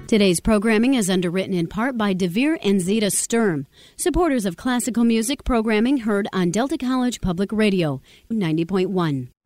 Today's programming is underwritten in part by DeVere and Zeta Sturm, supporters of classical music programming heard on Delta College Public Radio, 90.1.